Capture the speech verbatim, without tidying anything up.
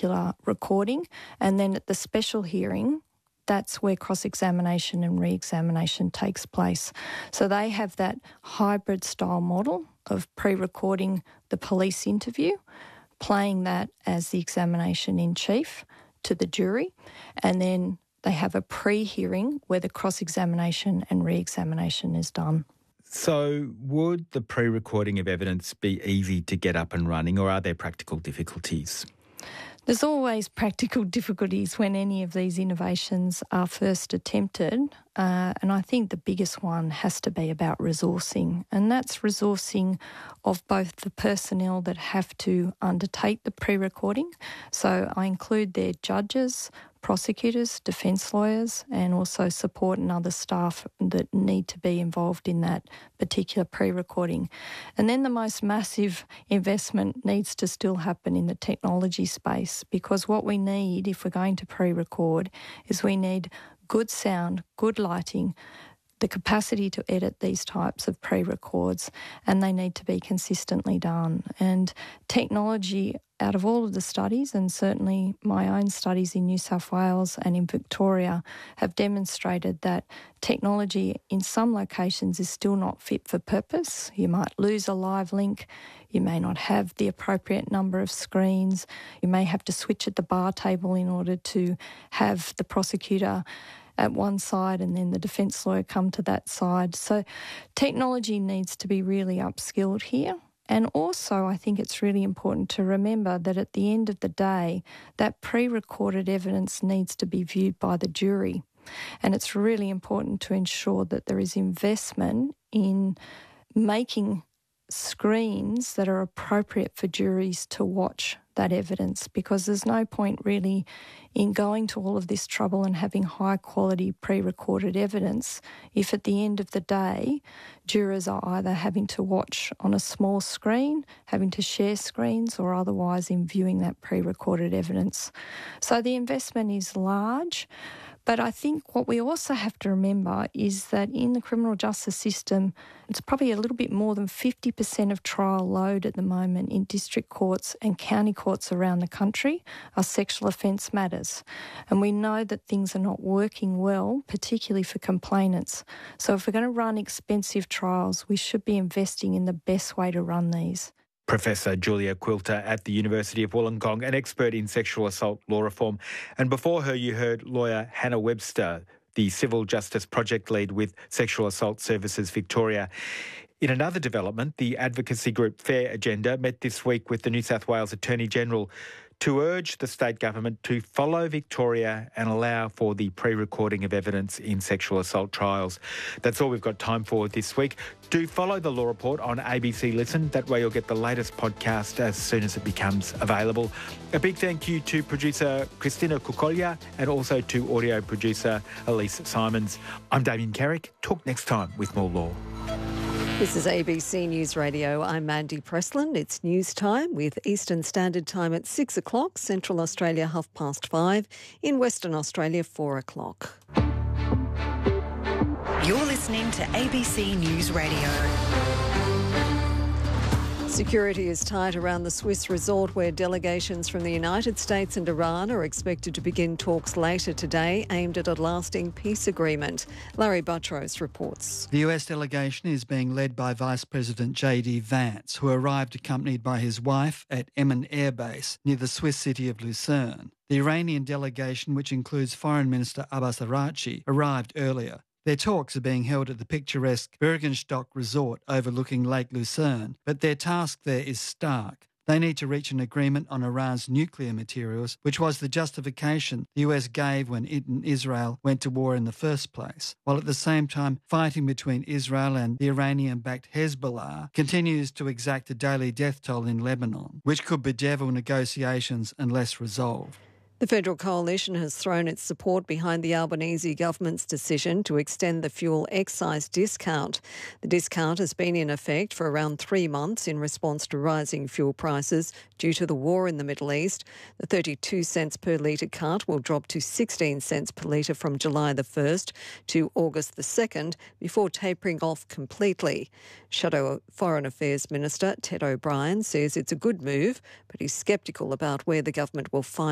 particular recording. And then at the special hearing, that's where cross-examination and re-examination takes place. So they have that hybrid style model of pre-recording the police interview, playing that as the examination in chief to the jury, and then they have a pre-hearing where the cross-examination and re-examination is done. So would the pre-recording of evidence be easy to get up and running, or are there practical difficulties? There's always practical difficulties when any of these innovations are first attempted, uh, and I think the biggest one has to be about resourcing, and that's resourcing of both the personnel that have to undertake the pre-recording. So I include their judges, prosecutors, defence lawyers, and also support and other staff that need to be involved in that particular pre-recording. And then the most massive investment needs to still happen in the technology space, because what we need if we're going to pre-record is we need good sound, good lighting, the capacity to edit these types of pre-records, and they need to be consistently done. And technology, out of all of the studies, and certainly my own studies in New South Wales and in Victoria, have demonstrated that technology in some locations is still not fit for purpose. You might lose a live link, you may not have the appropriate number of screens, you may have to switch at the bar table in order to have the prosecutor at one side and then the defence lawyer come to that side. So technology needs to be really upskilled here. And also I think it's really important to remember that at the end of the day, that pre-recorded evidence needs to be viewed by the jury. And it's really important to ensure that there is investment in making screens that are appropriate for juries to watch that evidence, because there's no point really in going to all of this trouble and having high quality pre-recorded evidence if at the end of the day jurors are either having to watch on a small screen, having to share screens, or otherwise in viewing that pre-recorded evidence. So the investment is large. But I think what we also have to remember is that in the criminal justice system, it's probably a little bit more than fifty percent of trial load at the moment in district courts and county courts around the country are sexual offence matters. And we know that things are not working well, particularly for complainants. So if we're going to run expensive trials, we should be investing in the best way to run these. Professor Julia Quilter at the University of Wollongong, an expert in sexual assault law reform. And before her, you heard lawyer Hannah Webster, the Civil Justice Project Lead with Sexual Assault Services Victoria. In another development, the advocacy group Fair Agenda met this week with the New South Wales Attorney General to urge the state government to follow Victoria and allow for the pre-recording of evidence in sexual assault trials. That's all we've got time for this week. Do follow The Law Report on A B C Listen. That way you'll get the latest podcast as soon as it becomes available. A big thank you to producer Christina Kukolya and also to audio producer Elise Simons. I'm Damien Carrick. Talk next time with more law. This is A B C News Radio. I'm Mandy Presslin. It's news time with Eastern Standard Time at six o'clock, Central Australia half past five, in Western Australia four o'clock. You're listening to A B C News Radio. Security is tight around the Swiss resort where delegations from the United States and Iran are expected to begin talks later today aimed at a lasting peace agreement. Larry Buttrose reports. The U S delegation is being led by Vice President J D Vance, who arrived accompanied by his wife at Emmen Air Base near the Swiss city of Lucerne. The Iranian delegation, which includes Foreign Minister Abbas Araghchi, arrived earlier. Their talks are being held at the picturesque Bergenstock Resort overlooking Lake Lucerne, but their task there is stark. They need to reach an agreement on Iran's nuclear materials, which was the justification the U S gave when it and Israel went to war in the first place, while at the same time fighting between Israel and the Iranian-backed Hezbollah continues to exact a daily death toll in Lebanon, which could bedevil negotiations unless resolved. The Federal Coalition has thrown its support behind the Albanese government's decision to extend the fuel excise discount. The discount has been in effect for around three months in response to rising fuel prices due to the war in the Middle East. The thirty-two cents per litre cut will drop to sixteen cents per litre from July the first to August the second before tapering off completely. Shadow Foreign Affairs Minister Ted O'Brien says it's a good move, but he's sceptical about where the government will find